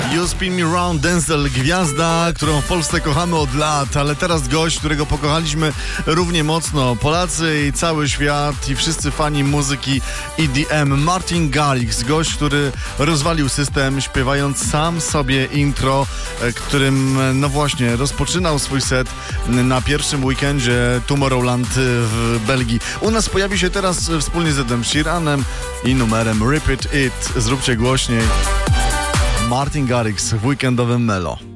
You Spin Me Round, Denzel, gwiazda, którą w Polsce kochamy od lat, ale teraz gość, którego pokochaliśmy równie mocno. Polacy i cały świat i wszyscy fani muzyki EDM. Martin Garrix, gość, który rozwalił system, śpiewając sam sobie intro, którym, no właśnie, rozpoczynał swój set na pierwszym weekendzie Tomorrowland w Belgii. U nas pojawi się teraz wspólnie z Edem Sheeranem i numerem Repeat It. Zróbcie głośniej. Martin Garrix w weekendowym Melo.